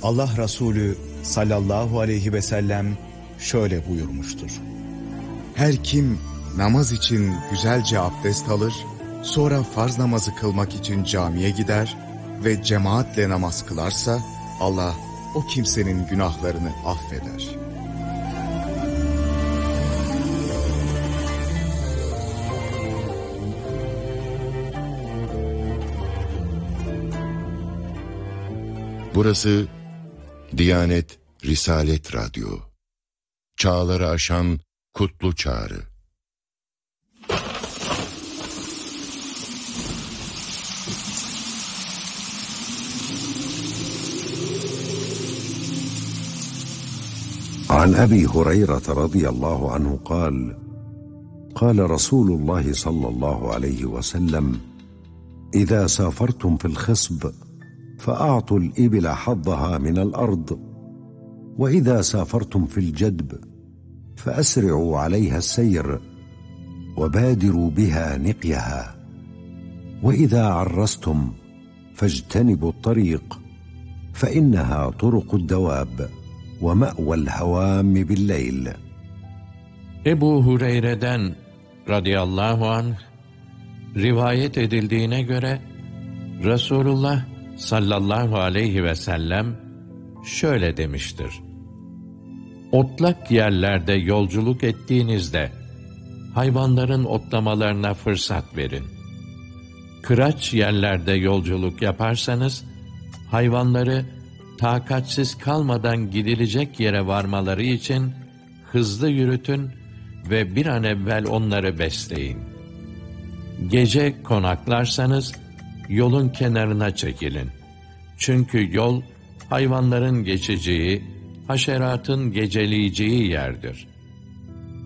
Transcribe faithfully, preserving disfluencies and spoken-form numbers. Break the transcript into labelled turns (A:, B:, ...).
A: Allah Resulü sallallahu aleyhi ve sellem şöyle buyurmuştur. Her kim namaz için güzelce abdest alır, sonra farz namazı kılmak için camiye gider ve cemaatle namaz kılarsa Allah o kimsenin günahlarını affeder.
B: Burası Diyanet Risalet Radyo. Çağları aşan kutlu çağrı.
C: عن أبي هريرة رضي الله عنه قال قال رسول الله صلى الله عليه وسلم إذا سافرتم في الخصب فأعطوا الإبل حظها من الأرض وإذا سافرتم في الجدب فأسرعوا عليها السير وبادروا بها نقيها وإذا عرستم فاجتنبوا الطريق فإنها طرق الدواب وَمَأْوَى الْهَوَامِ بِاللَّيْلِ.
D: Ebu Hureyre'den radıyallahu anh rivayet edildiğine göre Resulullah sallallahu aleyhi ve sellem şöyle demiştir: Otlak yerlerde yolculuk ettiğinizde hayvanların otlamalarına fırsat verin. Kıraç yerlerde yolculuk yaparsanız hayvanları takatsiz kalmadan gidilecek yere varmaları için hızlı yürütün ve bir an evvel onları besleyin. Gece konaklarsanız yolun kenarına çekilin. Çünkü yol hayvanların geçeceği, haşeratın geceleyeceği yerdir.